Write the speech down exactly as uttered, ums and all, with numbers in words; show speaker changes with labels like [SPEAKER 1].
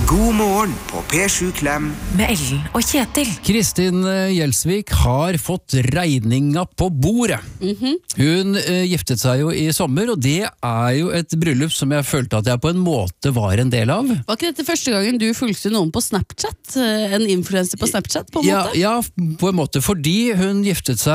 [SPEAKER 1] God morgen på P sju Klem
[SPEAKER 2] med Ellen og Kjetil.
[SPEAKER 3] Kristin Gjelsvik har fått regninga på bordet.
[SPEAKER 4] Mm-hmm.
[SPEAKER 3] Hun uh, giftet seg jo i sommer, og det er jo et bryllup som jeg følte at jeg på en måte var en del av.
[SPEAKER 4] Var ikke dette første gangen du fulgte noen på Snapchat? En influencer på Snapchat, på en
[SPEAKER 3] Ja,
[SPEAKER 4] måte?
[SPEAKER 3] ja, på en måte, fordi hun giftet seg